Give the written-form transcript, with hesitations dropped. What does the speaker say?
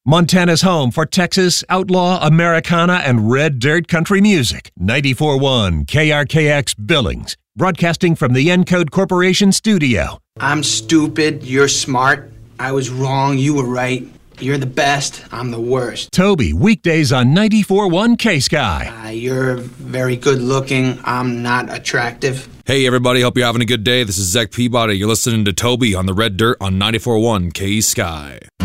Montana's home for Texas, outlaw, Americana, and red dirt country music. 94.1 KRKX Billings. Broadcasting from the Encode Corporation studio. I'm stupid, you're smart. I was wrong, you were right. You're the best, I'm the worst. Toby, weekdays on 94.1 K-Sky. You're very good looking, I'm not attractive. Hey everybody, hope you're having a good day. This is Zach Peabody. You're listening to Toby on the Red Dirt on 94.1 K-Sky.